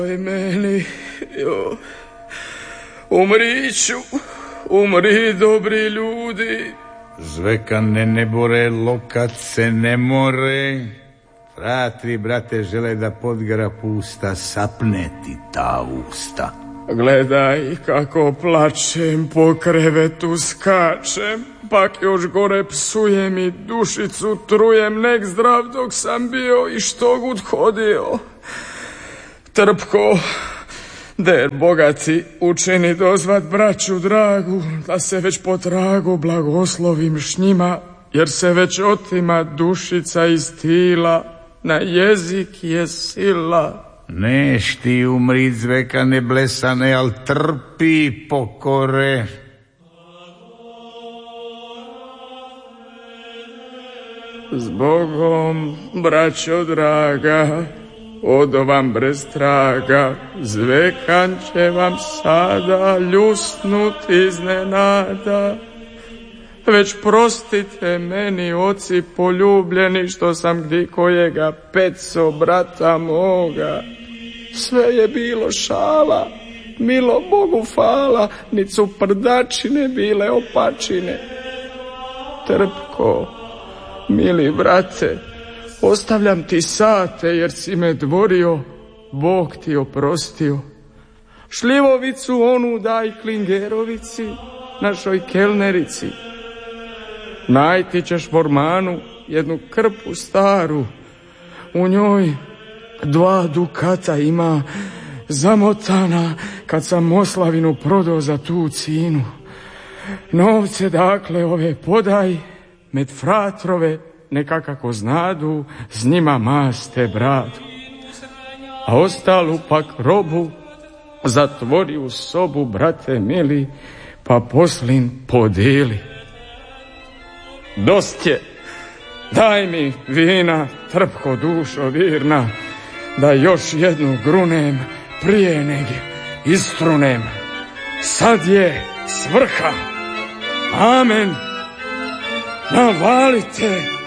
Oj meni, jo, umriću, umri dobri ljudi. Zvekane ne bore, lokat se ne more. Fratri, brate, žele da podgara pusta, sapne ti ta usta. Gledaj kako plačem, po krevetu skačem, pak još gore psujem i dušicu trujem, nek zdrav dok sam bio i što god hodio. Trpko, der bogati, učini dozvat braću dragu, da se već po tragu blagoslovim š njima, jer se već otima dušica iz tila, na jezik je sila. Neš ti umrit, Zvekane blesane, al trpi pokore. Zbogom, braćo draga, odo vam brez traga, Zvekan će vam sada ljusnut iznenada. Već prostite meni, oci poljubljeni, što sam gdje kojega peco brata moga. Sve je bilo šala, milo Bogu fala, nic su prdačine bile opačine. Trpko, mili brate, ostavljam ti sate, jer si me dvorio, Bog ti oprostio. Šljivovicu onu daj Klingerovici, našoj kelnerici. Najti ćeš vormanu, jednu krpu staru, u njoj 2 dukata ima zamotana, kad sam Moslavinu prodao za tu cinu. Novce dakle ove podaj, med fratrove neka kako znadu, s njima maste bradu. A ostalu pak robu zatvori u sobu, brate mili, pa poslin podeli. Dost je, daj mi vina, Trpko dušo virna, da još jednu grunem prije neg istrunem. Sad je svrha, amen, navalite.